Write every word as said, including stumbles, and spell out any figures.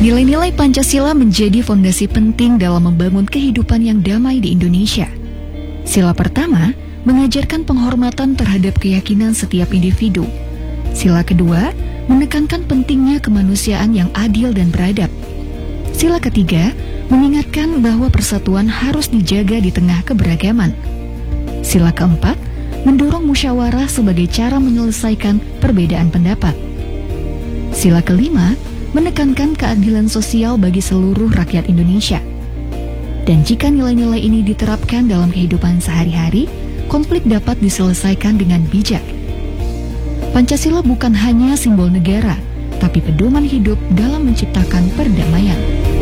Nilai-nilai Pancasila menjadi fondasi penting dalam membangun kehidupan yang damai di Indonesia. Sila pertama mengajarkan penghormatan terhadap keyakinan setiap individu. Sila kedua menekankan pentingnya kemanusiaan yang adil dan beradab. Sila ketiga mengingatkan bahwa persatuan harus dijaga di tengah keberagaman. Sila keempat mendorong musyawarah sebagai cara menyelesaikan perbedaan pendapat. Sila kelima menekankan keadilan sosial bagi seluruh rakyat Indonesia. Dan jika nilai-nilai ini diterapkan dalam kehidupan sehari-hari, konflik dapat diselesaikan dengan bijak. Pancasila bukan hanya simbol negara, tapi pedoman hidup dalam menciptakan perdamaian.